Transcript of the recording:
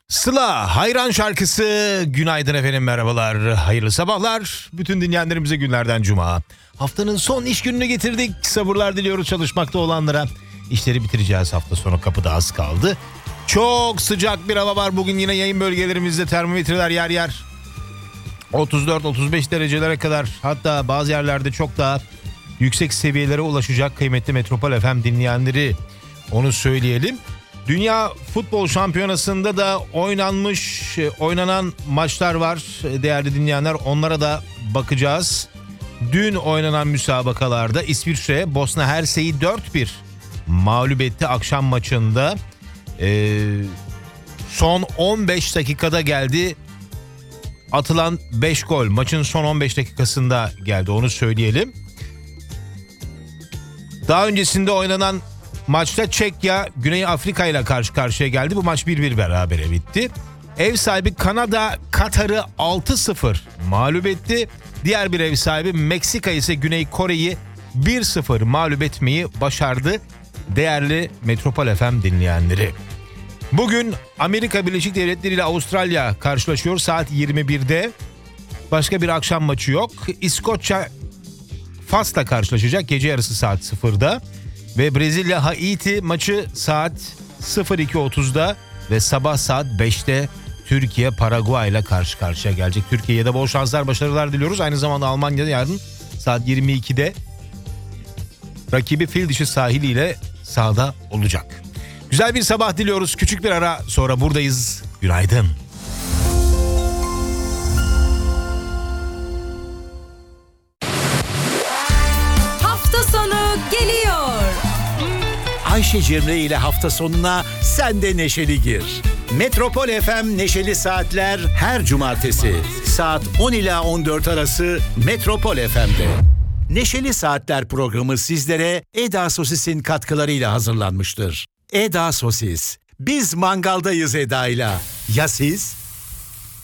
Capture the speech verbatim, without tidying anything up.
Sıla Hayran şarkısı. Günaydın efendim, merhabalar, hayırlı sabahlar. Bütün dinleyenlerimize günlerden cuma. Haftanın son iş gününü getirdik. Sabırlar diliyoruz çalışmakta olanlara. İşleri bitireceğiz, hafta sonu kapıda az kaldı. Çok sıcak bir hava var bugün, yine yayın bölgelerimizde termometreler yer yer otuz dört otuz beş derecelere kadar, hatta bazı yerlerde çok daha yüksek seviyelere ulaşacak kıymetli Metropol F M dinleyenleri, onu söyleyelim. Dünya Futbol Şampiyonası'nda da oynanmış, oynanan maçlar var değerli dinleyenler. Onlara da bakacağız. Dün oynanan müsabakalarda İsviçre Bosna Hersek'i dört bir mağlup etti akşam maçında. Ee, son on beş dakikada geldi. Atılan beş gol maçın son on beş dakikasında geldi, onu söyleyelim. Daha öncesinde oynanan maçta Çekya Güney Afrika ile karşı karşıya geldi. Bu maç bir bir berabere bitti. Ev sahibi Kanada Katar'ı altı sıfır mağlup etti. Diğer bir ev sahibi Meksika ise Güney Kore'yi bir sıfır mağlup etmeyi başardı. Değerli Metropol F M dinleyenleri, bugün Amerika Birleşik Devletleri ile Avustralya karşılaşıyor saat yirmi birde. Başka bir akşam maçı yok. İskoçya Fas'la karşılaşacak gece yarısı saat sıfırda. Ve Brezilya Haiti maçı saat sıfır iki otuzda ve sabah saat beşte Türkiye Paraguay ile karşı karşıya gelecek. Türkiye'ye de bol şanslar, başarılar diliyoruz. Aynı zamanda Almanya'da yarın saat yirmi ikide rakibi Fildişi sahili ile sahada olacak. Güzel bir sabah diliyoruz. Küçük bir ara sonra buradayız. Günaydın. Hafta sonu geliyor. Ayşe Cemre ile hafta sonuna sen de neşeli gir. Metropol F M Neşeli Saatler her cumartesi saat on ila on dört arası Metropol F M'de. Neşeli Saatler programı sizlere Eda Sosis'in katkılarıyla hazırlanmıştır. Eda Sosis. Biz mangaldayız Eda'yla. Ya siz?